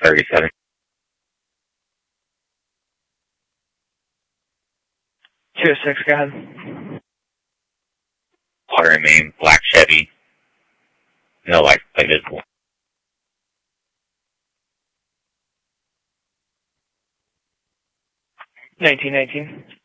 37. Two six, go ahead. Water and main, black Chevy. No license plate visible. 1919.